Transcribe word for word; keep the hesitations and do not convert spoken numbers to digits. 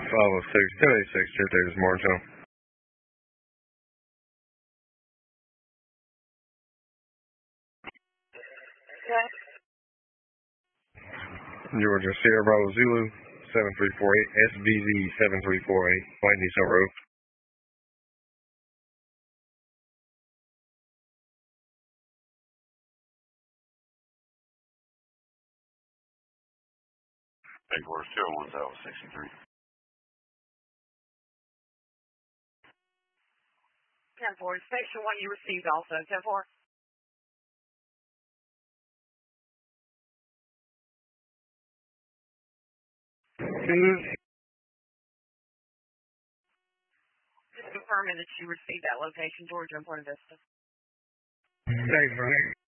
five oh six, two eighty-six, two thirty this morning, Okay. Georgia, Sierra Bravo Zulu, seven three four eight, S V Z seven three four eight, White Nissan Road. Headquarters two oh one thousand sixty-three. ten four, station one you received also, ten four. Just confirming that you received that location, Georgia and Buena Vista. Thanks, Frank.